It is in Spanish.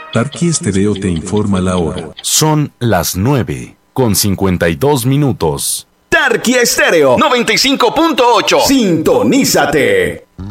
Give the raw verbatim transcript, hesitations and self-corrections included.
Tarqui Estéreo te informa la hora. Son las nueve con cincuenta y dos minutos. Tarqui Estéreo noventa y cinco punto ocho. Sintonízate.